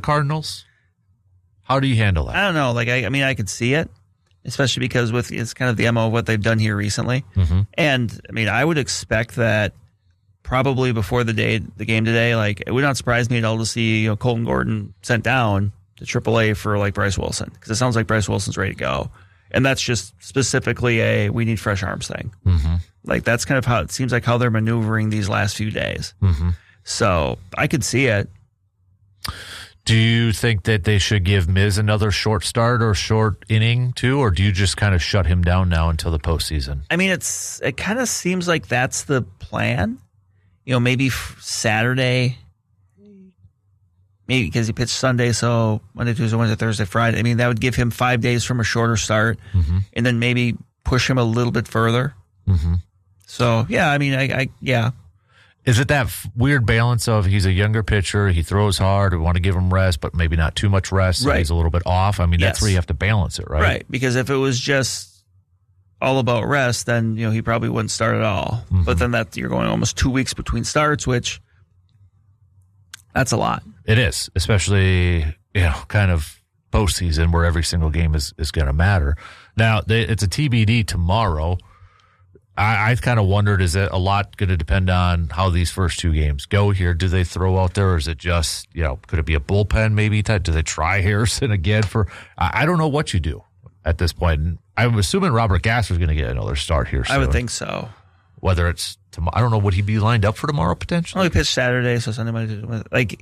Cardinals? How do you handle that? I don't know. Like, I mean, I could see it, especially because it's kind of the MO of what they've done here recently. Mm-hmm. And I mean, I would expect that probably before the game today, like, it would not surprise me at all to see Colton Gordon sent down to AAA for like Bryce Wilson, because it sounds like Bryce Wilson's ready to go. And that's just specifically we need fresh arms thing. Mm-hmm. Like, that's kind of how it seems like how they're maneuvering these last few days. Mm-hmm. So I could see it. Do you think that they should give Miz another short start or short inning too, or do you just kind of shut him down now until the postseason? I mean, it kind of seems like that's the plan. Maybe Saturday, maybe because he pitched Sunday, so Monday, Tuesday, Wednesday, Thursday, Friday. I mean, that would give him 5 days from a shorter start, mm-hmm. and then maybe push him a little bit further. Mm-hmm. So, yeah, I mean, yeah. Is it that weird balance of he's a younger pitcher, he throws hard, we want to give him rest, but maybe not too much rest, so he's a little bit off? I mean, that's where you have to balance it, right? Right, because if it was just all about rest, then he probably wouldn't start at all. Mm-hmm. But then you're going almost 2 weeks between starts, which that's a lot. It is, especially kind of postseason where every single game is going to matter. Now it's a TBD tomorrow. I kind of wondered, is it a lot going to depend on how these first two games go here? Do they throw out there, or is it just, could it be a bullpen maybe type? Do they try Harrison again I don't know what you do at this point. And I'm assuming Robert Gasser's going to get another start here soon. I would think so. Whether it's tomorrow, I don't know, would he be lined up for tomorrow potentially? Well, he pitched Saturday, so Sunday, Monday,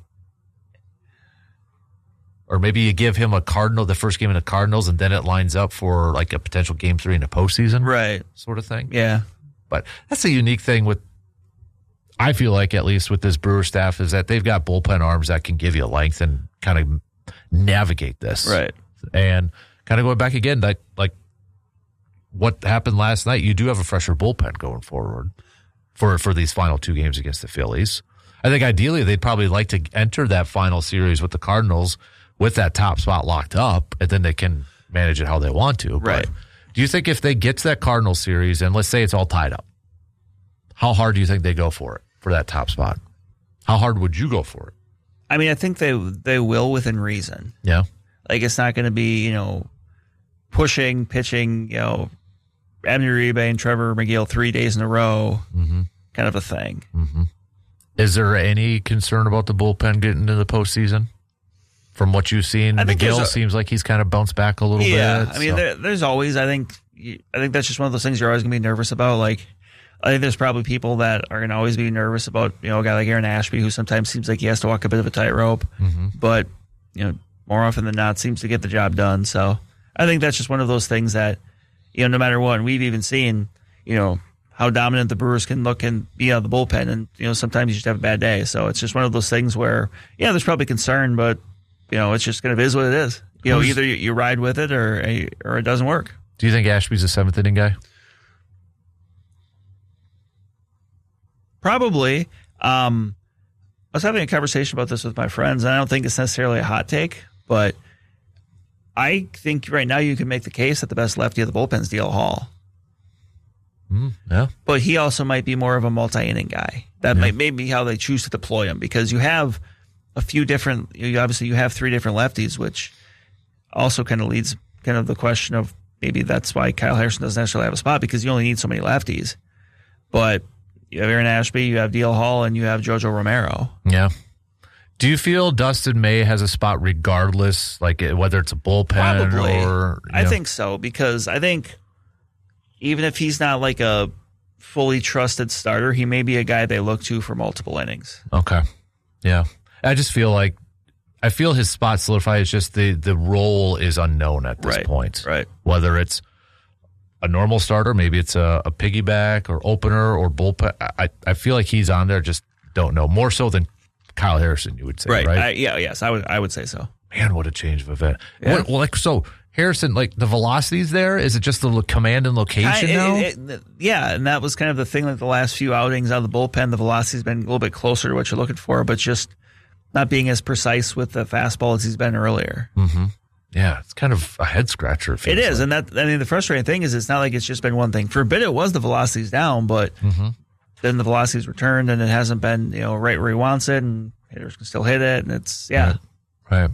or maybe you give him the first game in the Cardinals, and then it lines up for like a potential game 3 in the postseason. Right. Sort of thing. Yeah. But that's a unique thing I feel like, at least with this Brewer staff, is that they've got bullpen arms that can give you length and kind of navigate this. Right. And kind of going back again, like what happened last night, you do have a fresher bullpen going forward for these final two games against the Phillies. I think ideally they'd probably like to enter that final series with the Cardinals with that top spot locked up, and then they can manage it how they want to. Right. But do you think if they get to that Cardinals series, and let's say it's all tied up, how hard do you think they go for that top spot? How hard would you go for it? I mean, I think they will within reason. Yeah. Like, it's not going to be, pushing, pitching, Abner Uribe and Trevor McGill 3 days in a row, mm-hmm. kind of a thing. Mm-hmm. Is there any concern about the bullpen getting into the postseason? From what you've seen, McGill seems like he's kind of bounced back a little bit. Yeah, I mean, there's always, I think that's just one of those things you're always going to be nervous about. Like, I think there's probably people that are going to always be nervous about, a guy like Aaron Ashby, who sometimes seems like he has to walk a bit of a tightrope, mm-hmm. but, more often than not seems to get the job done. So I think that's just one of those things that, no matter what, and we've even seen, how dominant the Brewers can look and be out of the bullpen. And, sometimes you just have a bad day. So it's just one of those things where, there's probably concern, but, it's just kind of is what it is. Either you ride with it or it doesn't work. Do you think Ashby's a seventh inning guy? Probably. I was having a conversation about this with my friends, and I don't think it's necessarily a hot take, but I think right now you can make the case that the best lefty of the bullpen is DL Hall. Yeah. But he also might be more of a multi-inning guy. That might be how they choose to deploy him, because you have a few different, obviously you have 3 different lefties, which also kind of leads kind of the question of maybe that's why Kyle Harrison doesn't necessarily have a spot, because you only need so many lefties. But you have Aaron Ashby, you have DL Hall, and you have Jojo Romero. Yeah. Do you feel Dustin May has a spot regardless, like whether it's a bullpen or... I think so, because I think even if he's not like a fully trusted starter, he may be a guy they look to for multiple innings. Okay. Yeah. I just feel his spot solidified. It's just the role is unknown at this point. Right. Whether it's a normal starter, maybe it's a piggyback or opener or bullpen. I feel like he's on there, just don't know. More so than Kyle Harrison, you would say, right? Yes, I would say so. Man, what a change of event. Yeah. So Harrison, like the velocity's there? Is it just the command and location now? Yeah, and that was kind of the thing, like the last few outings out of the bullpen, the velocity's been a little bit closer to what you're looking for, but just not being as precise with the fastball as he's been earlier. Mm-hmm. Yeah, it's kind of a head scratcher. It is, and the frustrating thing is it's not like it's just been one thing. For a bit, it was the velocity's down, but then the velocity's returned, and it hasn't been right where he wants it, and hitters can still hit it, and it's Right.